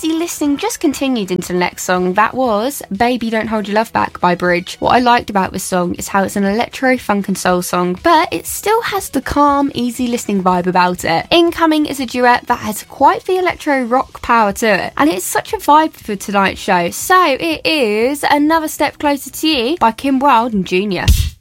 easy listening just continued into the next song. That was Baby Don't Hold Your Love Back by Bridge. What I liked about this song is how it's an electro, funk and soul song, but it still has the calm, easy listening vibe about it. Incoming is a duet that has quite the electro rock power to it, and it's such a vibe for tonight's show. So it is Another Step Closer to You by Kim Wilde and Junior.